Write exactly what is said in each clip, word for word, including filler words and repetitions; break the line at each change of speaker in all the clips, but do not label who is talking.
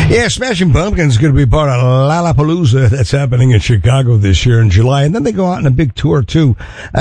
Yeah, Smashing Pumpkins is going to be part of Lollapalooza. That's happening in Chicago this year in July. And then they go out on a big tour, too.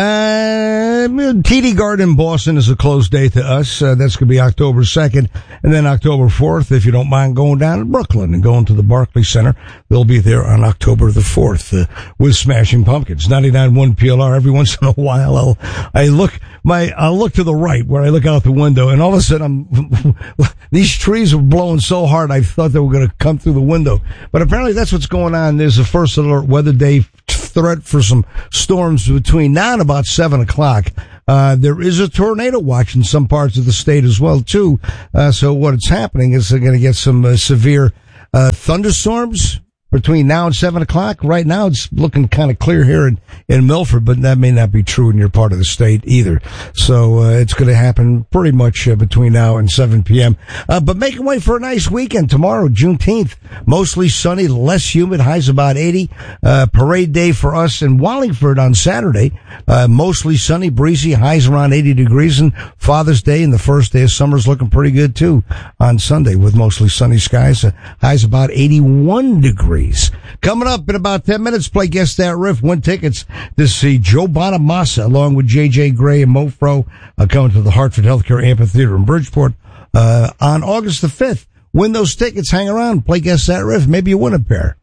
Uh, T D Garden in Boston is a close day to us. Uh, that's going to be October second. And then October fourth, if you don't mind going down to Brooklyn and going to the Barclays Center, they'll be there on October the fourth uh, with Smashing Pumpkins. ninety-nine point one P L R. Every once in a while, I'll, I look, my, I'll look to the right where I look out the window, and all of a sudden, I'm, these trees are blowing so hard, I thought they were going to come through the window. But apparently that's what's going on. There's a first alert weather day threat for some storms between now and about seven o'clock. Uh, there is a tornado watch in some parts of the state as well, too. Uh, so what's happening is they're going to get some uh, severe uh, thunderstorms between now and seven o'clock. Right now, it's looking kind of clear here in, in Milford, but that may not be true in your part of the state either. So, uh, it's going to happen pretty much uh, between now and seven p.m. Uh, but making way for a nice weekend tomorrow, Juneteenth. Mostly sunny, less humid, highs about eighty. Uh, parade day for us in Wallingford on Saturday. Uh, mostly sunny, breezy, highs around eighty degrees. And Father's Day and the first day of summer's looking pretty good too on Sunday with mostly sunny skies. Uh, highs about eighty-one degrees. Coming up in about ten minutes, play Guess That Riff. Win tickets to see Joe Bonamassa along with J J Gray and Mofro uh, coming to the Hartford Healthcare Amphitheater in Bridgeport uh, on August the fifth. Win those tickets, hang around, play Guess That Riff. Maybe you win a pair.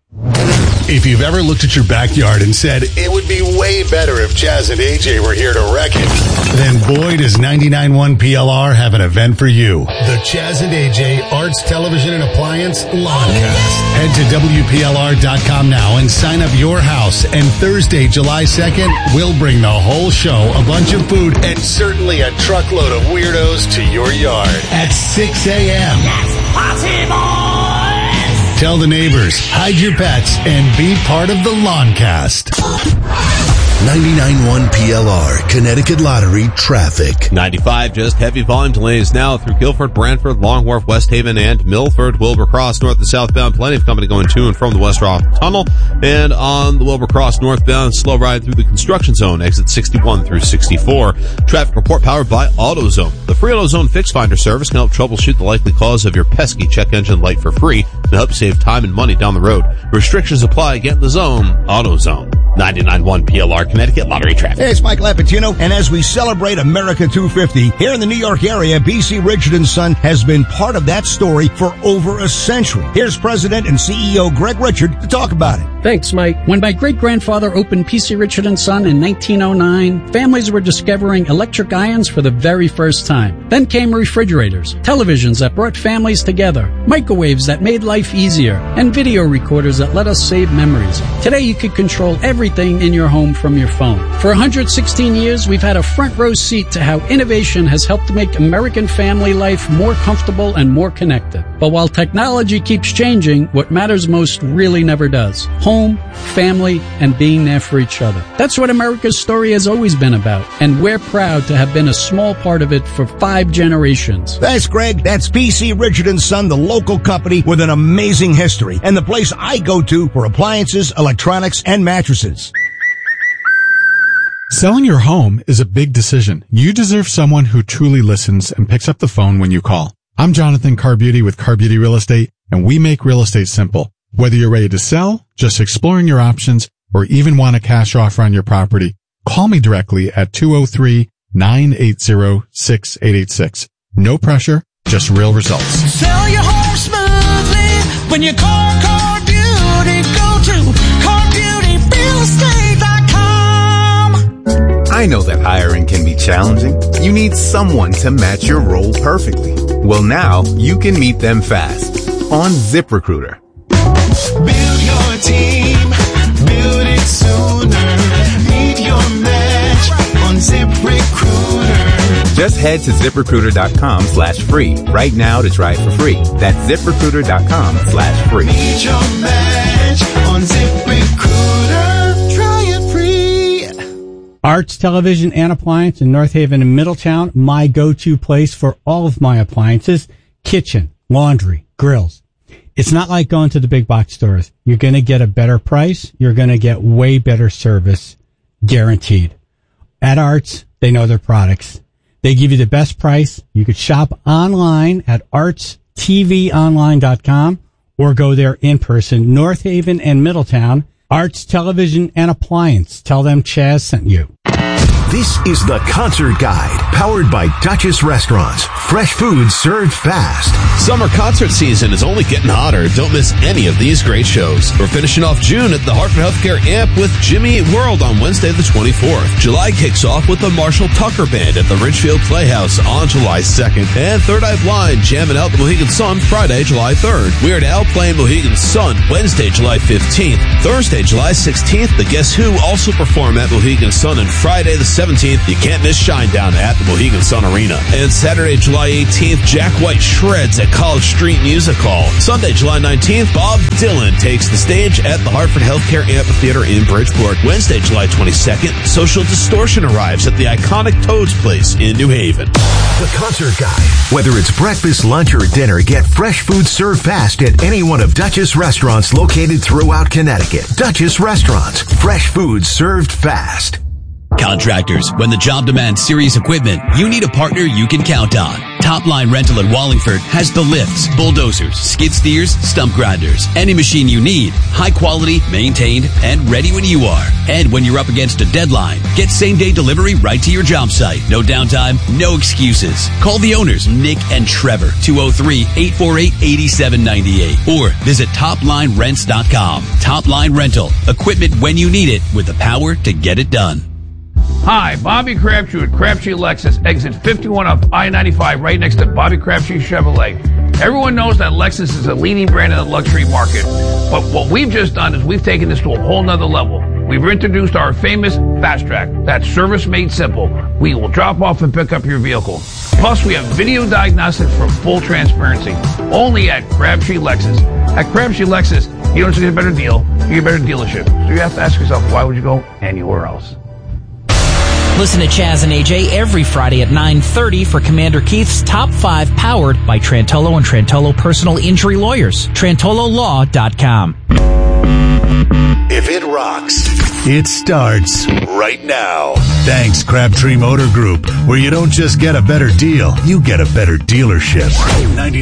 If you've ever looked at your backyard and said, it would be way better if Chaz and A J were here to wreck it, then boy, does ninety-nine point one P L R have an event for you. The Chaz and A J Arts Television and Appliance Lawncast. Head to W P L R dot com now and sign up your house. And Thursday, July second, we'll bring the whole show, a bunch of food, and certainly a truckload of weirdos to your yard at six a.m.
That's possible!
Tell the neighbors, hide your pets, and be part of the Lawncast.
ninety-nine point one P L R, Connecticut Lottery Traffic.
ninety-five, just heavy volume delays now through Guilford, Brantford, Long Wharf, West Haven, and Milford. Wilbur Cross, north and southbound, plenty of company going to and from the West Rock Tunnel. And on the Wilbur Cross northbound, slow ride through the construction zone, exit sixty-one through sixty-four. Traffic report powered by AutoZone. The free AutoZone Fix Finder service can help troubleshoot the likely cause of your pesky check engine light for free to help you save time and money down the road. Restrictions apply. Get in the zone. AutoZone. ninety-nine point one P L R, Connecticut Lottery Traffic.
Hey, it's Mike Lapatino, and as we celebrate America two fifty, here in the New York area, B C Richard and Son has been part of that story for over a century. Here's President and C E O Greg Richard to talk about it.
Thanks, Mike. When my great-grandfather opened P C Richard and Son in nineteen oh nine, families were discovering electric irons for the very first time. Then came refrigerators, televisions that brought families together, microwaves that made life easier, and video recorders that let us save memories. Today, you can control everything in your home from your phone. For one hundred sixteen years, we've had a front row seat to how innovation has helped make American family life more comfortable and more connected. But while technology keeps changing, what matters most really never does. Home, family, and being there for each other. That's what America's story has always been about, and we're proud to have been a small part of it for five generations.
Thanks, Greg. That's P C Richard and Son, the local company with an amazing history, and the place I go to for appliances, electronics, and mattresses.
Selling your home is a big decision. You deserve someone who truly listens and picks up the phone when you call. I'm Jonathan Carbeauty with Carbeauty Real Estate, and we make real estate simple. Whether you're ready to sell, just exploring your options, or even want a cash offer on your property, call me directly at two oh three, nine eight zero, six eight eight six. No pressure, just real results.
Sell your home smoothly when you call Carbeauty. Go to car beauty real estate dot com.
I know that hiring can be challenging. You need someone to match your role perfectly. Well, now you can meet them fast on ZipRecruiter.
Build your team, build it sooner. Meet your match on ZipRecruiter.
Just head to ZipRecruiter.com slash free right now to try it for free. That's ZipRecruiter.com slash free.
Meet your match on ZipRecruiter. Try it free.
Arts, Television, and Appliance in North Haven and Middletown. My go-to place for all of my appliances. Kitchen, laundry, grills. It's not like going to the big box stores. You're going to get a better price. You're going to get way better service, guaranteed. At Arts, they know their products. They give you the best price. You could shop online at arts t v online dot com or go there in person. North Haven and Middletown, Arts Television and Appliance. Tell them Chaz sent you.
This is the Concert Guide, powered by Duchess Restaurants. Fresh food served fast.
Summer concert season is only getting hotter. Don't miss any of these great shows. We're finishing off June at the Hartford Healthcare Amp with Jimmy Eat World on Wednesday the twenty-fourth. July kicks off with the Marshall Tucker Band at the Ridgefield Playhouse on July second. And Third Eye Blind jamming out the Mohegan Sun Friday, July third. Weird Al playing Mohegan Sun Wednesday, July fifteenth. Thursday, July sixteenth, the Guess Who also perform at Mohegan Sun. And Friday the seventeenth, you can't miss Shinedown at the Mohegan Sun Arena. And Saturday, July eighteenth, Jack White shreds at College Street Music Hall. Sunday, July nineteenth, Bob Dylan takes the stage at the Hartford Healthcare Amphitheater in Bridgeport. Wednesday, July twenty-second, Social Distortion arrives at the iconic Toad's Place in New Haven.
The Concert Guide. Whether it's breakfast, lunch, or dinner, get fresh food served fast at any one of Duchess restaurants located throughout Connecticut. Duchess Restaurants. Fresh food served fast.
Contractors, when the job demands serious equipment, you need a partner you can count on. Top Line Rental in Wallingford has the lifts, bulldozers, skid steers, stump grinders, any machine you need, high quality, maintained, and ready when you are. And when you're up against a deadline, get same-day delivery right to your job site. No downtime, no excuses. Call the owners, Nick and Trevor, two oh three, eight four eight, eight seven nine eight, or visit top line rents dot com. Top Line Rental, equipment when you need it with the power to get it done.
Hi, Bobby Crabtree at Crabtree Lexus, exit fifty-one off I ninety-five, right next to Bobby Crabtree Chevrolet. Everyone knows that Lexus is a leading brand in the luxury market, but what we've just done is we've taken this to a whole nother level. We've introduced our famous Fast Track. That's service made simple. We will drop off and pick up your vehicle. Plus, we have video diagnostics for full transparency. Only at Crabtree Lexus. At Crabtree Lexus, you don't just get a better deal, you get a better dealership. So you have to ask yourself, why would you go anywhere else?
Listen to Chaz and A J every Friday at nine thirty for Commander Keith's Top five, powered by Trantolo and Trantolo Personal Injury Lawyers. Trantolo Law dot com.
If it rocks, it starts right now. Thanks, Crabtree Motor Group, where you don't just get a better deal, you get a better dealership. ninety-nine